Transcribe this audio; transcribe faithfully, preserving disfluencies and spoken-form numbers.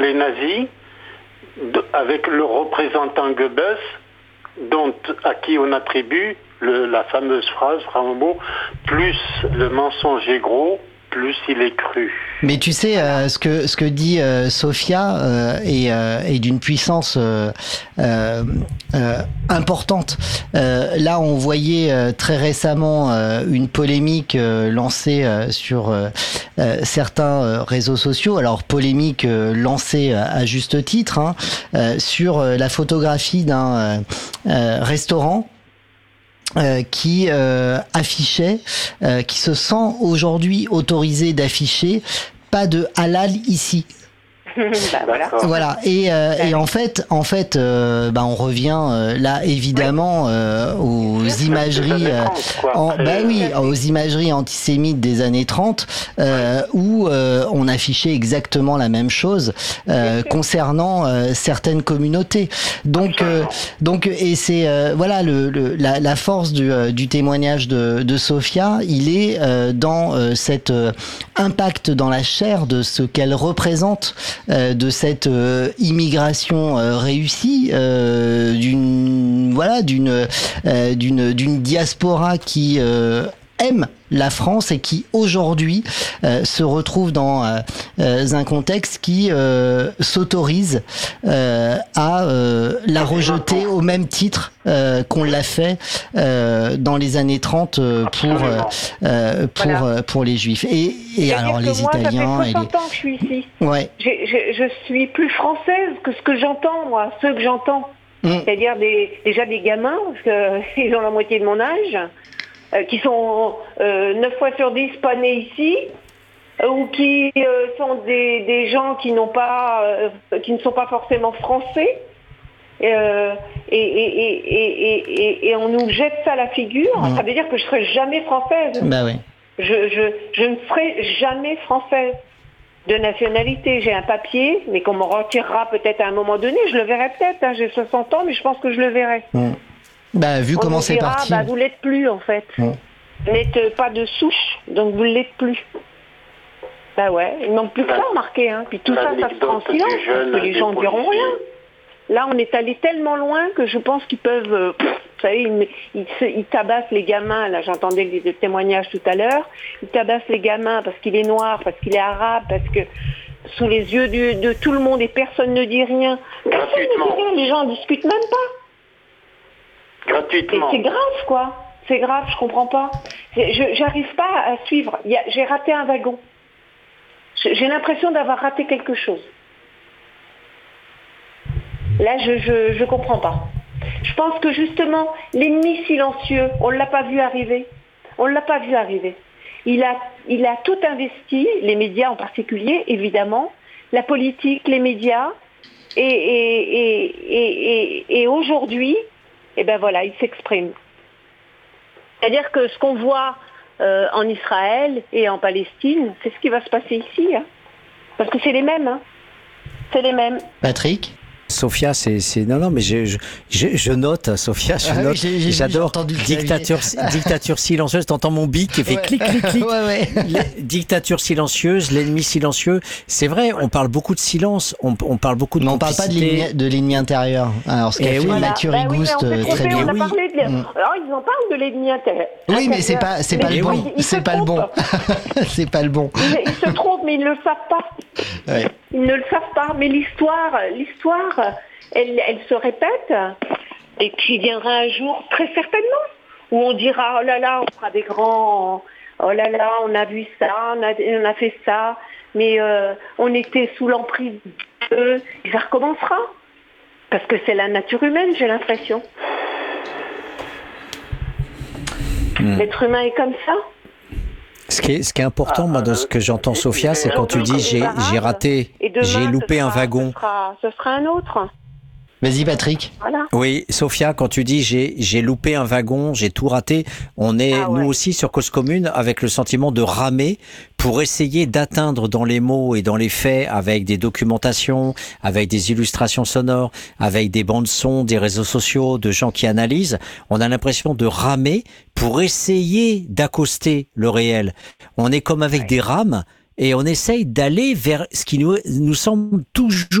les nazis, de, avec le représentant Goebbels, dont, à qui on attribue le, la fameuse phrase, Rambo, plus le mensonge est gros, plus il est cru. Mais tu sais, euh, ce que ce que dit euh, Sophia euh, est, euh, est d'une puissance euh, euh, euh, importante. Euh, là, on voyait euh, très récemment euh, une polémique euh, lancée euh, sur euh, euh, certains euh, réseaux sociaux. Alors, polémique euh, lancée euh, à juste titre, hein, euh, sur euh, la photographie d'un euh, euh, restaurant Euh, qui euh, affichait, euh, qui se sent aujourd'hui autorisé d'afficher pas de halal ici. bah, voilà. Voilà. Et, euh, et en fait, en fait, euh, bah on revient euh, là évidemment euh, aux imageries, euh, en, bah oui, aux imageries antisémites des années trente, euh, où euh, on affichait exactement la même chose euh, concernant euh, certaines communautés. Donc, euh, donc, et c'est euh, voilà le, le la, la force du, euh, du témoignage de, de Sophia. Il est euh, dans euh, cet euh, impact dans la chair de ce qu'elle représente. Euh, de cette euh, immigration euh, réussie, euh, d'une voilà, d'une euh, d'une d'une diaspora qui euh, aime la France et qui aujourd'hui euh, se retrouve dans euh, euh, un contexte qui euh, s'autorise euh, à euh, la rejeter au même titre euh, qu'on l'a fait euh, dans les années trente euh, pour euh, pour voilà. euh, pour les Juifs. Et, et alors les moi, Italiens. Ça fait soixante et les... ans que je suis ici. Ouais. J'ai, j'ai, je suis plus française que ce que j'entends, moi, ceux que j'entends. Mmh. C'est-à-dire des, déjà des gamins, parce qu'ils ont la moitié de mon âge. Euh, qui sont euh, neuf fois sur dix pas nés ici, euh, ou qui euh, sont des, des gens qui n'ont pas, euh, qui ne sont pas forcément français, euh, et, et, et, et, et, et on nous jette ça à la figure. Mmh. Ça veut dire que je serai jamais française. Bah oui. Je, je, je ne serai jamais française de nationalité. J'ai un papier, mais qu'on me retirera peut-être à un moment donné. Je le verrai peut-être. Hein. J'ai soixante ans, mais je pense que je le verrai. Mmh. Bah, vu on comment c'est dira, parti. Bah, vous l'êtes plus, en fait. Mmh. Vous n'êtes pas de souche, donc vous l'êtes plus. Bah ouais, il manque plus que ça, remarquez. Hein. Puis tout ça, ça se fera en silence, parce que les gens ne diront rien. Là, on est allé tellement loin que je pense qu'ils peuvent... Euh, pff, vous savez, ils, ils, ils tabassent les gamins. Là, j'entendais des témoignages tout à l'heure. Ils tabassent les gamins parce qu'il est noir, parce qu'il est arabe, parce que... sous les yeux du, de tout le monde, et personne ne dit rien. Personne ne dit rien, les gens ne discutent même pas. Gratuitement. Et c'est grave, quoi. C'est grave, je comprends pas. Je, j'arrive pas à suivre. Il y a, j'ai raté un wagon. J'ai l'impression d'avoir raté quelque chose. Là, je, je, je comprends pas. Je pense que justement, l'ennemi silencieux, on l'a pas vu arriver. On l'a pas vu arriver. Il a, il a tout investi, les médias en particulier, évidemment, la politique, les médias, et, et, et, et, et, et aujourd'hui, et ben voilà, il s'exprime. C'est-à-dire que ce qu'on voit euh, en Israël et en Palestine, c'est ce qui va se passer ici. Hein. Parce que c'est les mêmes. Hein. C'est les mêmes. Patrick ? Sophia, c'est, c'est, non, non, mais je, je, je, je note, Sophia, je ah note, oui, j'ai, j'ai, j'adore, j'ai dictature, dictature silencieuse, t'entends mon bic qui fait ouais. clic, clic, clic, ouais, ouais. Dictature silencieuse, l'ennemi silencieux, c'est vrai, on parle beaucoup de silence, on, on parle beaucoup de mais on parle pas de l'ennemi, de l'ennemi intérieur. Alors, ce qu'a fait oui, Mathieu bah Rigouste, oui, très bien. On a Oui. parlé de... mmh. Alors, ils en parlent de l'ennemi intérieur. Oui, mais c'est pas, c'est pas le bon, ils, ils c'est pas le bon, c'est pas le bon. Ils, ils se trompent, mais ils ne le savent pas. Ouais. Ils ne le savent pas, mais l'histoire, l'histoire... Elle, elle se répète, et puis viendra un jour, très certainement, où on dira, oh là là, on fera des grands, oh là là, on a vu ça, on a, on a fait ça, mais euh, on était sous l'emprise d'eux, et ça recommencera. Parce que c'est la nature humaine, j'ai l'impression. Mmh. L'être humain est comme ça. Ce qui est, ce qui est important, ah, moi, de ce que j'entends, Sophia, c'est quand tu dis j'ai, j'ai raté, demain, j'ai loupé sera, un wagon. Ce sera, ce sera un autre. Vas-y, Patrick. Voilà. Oui, Sophia, quand tu dis j'ai, j'ai loupé un wagon, j'ai tout raté, on est, ah, ouais. nous aussi, sur Cause Commune, avec le sentiment de ramer pour essayer d'atteindre dans les mots et dans les faits, avec des documentations, avec des illustrations sonores, avec des bandes son, des réseaux sociaux, de gens qui analysent. On a l'impression de ramer pour essayer d'accoster le réel. On est comme avec ouais. des rames, et on essaye d'aller vers ce qui nous, nous semble toujours